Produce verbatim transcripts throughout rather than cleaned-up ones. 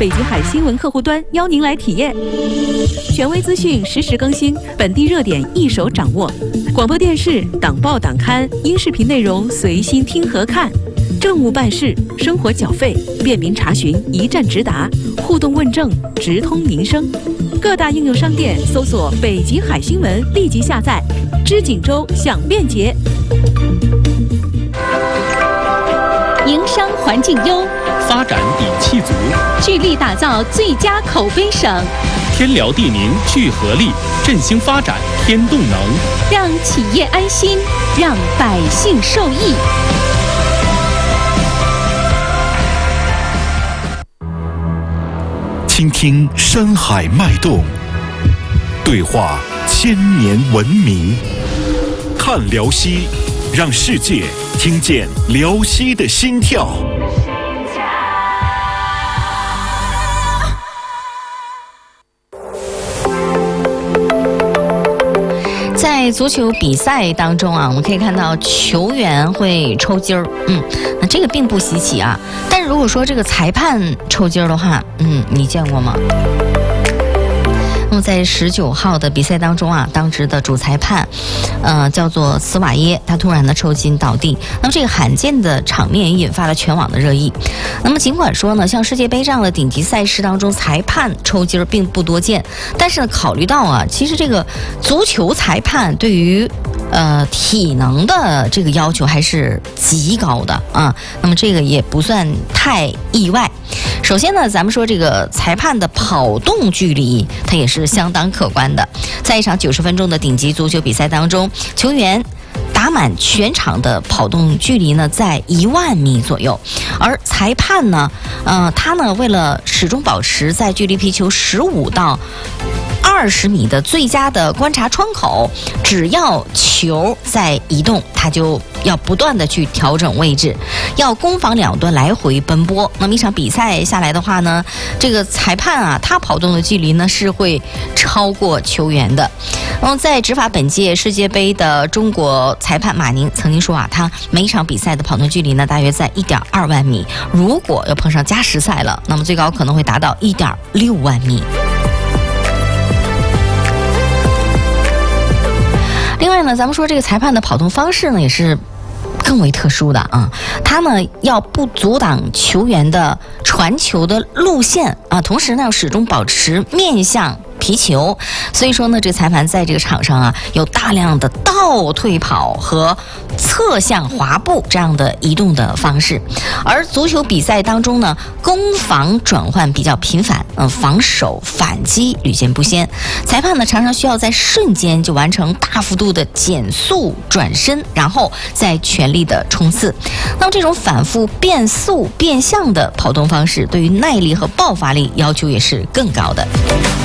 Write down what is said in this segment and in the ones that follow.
北极海新闻客户端邀您来体验。权威资讯实时更新，本地热点一手掌握。广播电视、党报党刊、音视频内容随心听和看。政务办事、生活缴费、便民查询一站直达，互动问政直通民生。各大应用商店搜索“北极海新闻”，立即下载。知锦州享便捷。 营商环境优， 发展底气足， 聚力打造最佳口碑省。 天辽地宁聚合力，振兴发展添动能， 让企业安心，让百姓受益。 倾听山海脉动，对话千年文明，看辽西，让世界听见辽西的心跳。 在足球比赛当中啊，我们可以看到球员会抽筋儿，嗯，那这个并不稀奇啊。但如果说这个裁判抽筋儿的话，嗯，你见过吗？那么在十九号的比赛当中啊，当值的主裁判，呃，叫做茨瓦耶，他突然的抽筋倒地。那么这个罕见的场面也引发了全网的热议。那么尽管说呢，像世界杯这样的顶级赛事当中，裁判抽筋并不多见，但是呢，考虑到啊，其实这个足球裁判对于呃体能的这个要求还是极高的啊。那么这个也不算太意外。首先呢，咱们说这个裁判的跑动距离，它也是相当可观的。在一场九十分钟的顶级足球比赛当中，球员打满全场的跑动距离呢，在一万米左右，而裁判呢，呃，他呢为了始终保持在距离皮球十五到二十米的最佳的观察窗口，只要球在移动，他就要不断的去调整位置，要攻防两端来回奔波。那么一场比赛下来的话呢，这个裁判啊，他跑动的距离呢是会超过球员的。然后在执法本届世界杯的中国裁判马宁曾经说啊，他每场比赛的跑动距离呢大约在一点二万米，如果要碰上加时赛了，那么最高可能会达到一点六万米。另外呢，咱们说这个裁判的跑动方式呢，也是更为特殊的啊。他呢要不阻挡球员的传球的路线啊，同时呢要始终保持面向皮球，所以说呢，这个裁判在这个场上啊，有大量的倒退跑和侧向滑步这样的移动的方式。而足球比赛当中呢，攻防转换比较频繁，嗯，防守反击屡见不鲜。裁判呢常常需要在瞬间就完成大幅度的减速转身，然后再全力的冲刺。那么这种反复变速变向的跑动方式，对于耐力和爆发力要求也是更高的。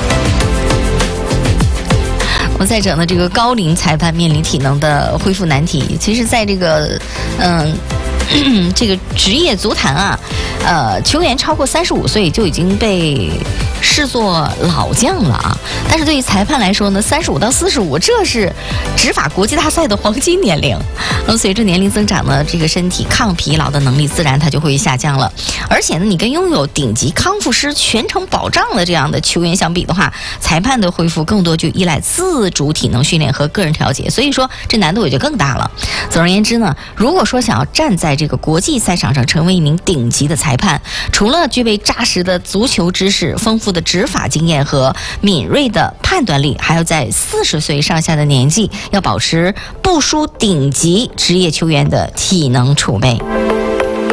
我再者呢，这个高龄裁判面临体能的恢复难题，其实在这个嗯。这个职业足坛啊，呃，球员超过三十五岁就已经被视作老将了啊。但是对于裁判来说呢，三十五到四十五，这是执法国际大赛的黄金年龄。那么随着年龄增长呢，这个身体抗疲劳的能力自然它就会下降了。而且呢，你跟拥有顶级康复师全程保障的这样的球员相比的话，裁判的恢复更多就依赖自主体能训练和个人调节，所以说这难度也就更大了。总而言之呢，如果说想要站在这个国际赛场上成为一名顶级的裁判，除了具备扎实的足球知识、丰富的执法经验和敏锐的判断力，还要在四十岁上下的年纪要保持不输顶级职业球员的体能储备。